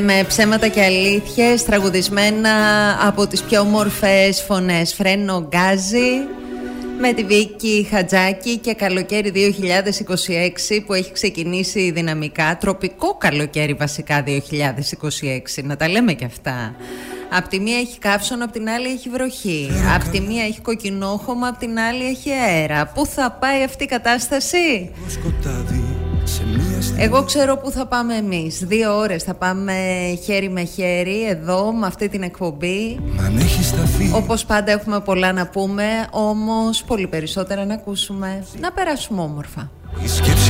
Με ψέματα και αλήθειες, τραγουδισμένα από τις πιο όμορφες φωνές. Φρένο Γκάζι με τη Βίκη Χατζάκη και καλοκαίρι 2026 που έχει ξεκινήσει δυναμικά. Τροπικό καλοκαίρι βασικά 2026, να τα λέμε και αυτά. Απ' τη μία έχει καύσωνα, απ' την άλλη έχει βροχή. Απ' τη μία έχει κοκκινόχωμα, απ' την άλλη έχει αέρα. Πού θα πάει αυτή η κατάσταση? Εγώ ξέρω πού θα πάμε εμείς. 2 ώρες θα πάμε χέρι με χέρι εδώ με αυτή την εκπομπή. Όπως πάντα έχουμε πολλά να πούμε, όμως πολύ περισσότερα να ακούσουμε. Να περάσουμε όμορφα. Η σκέψη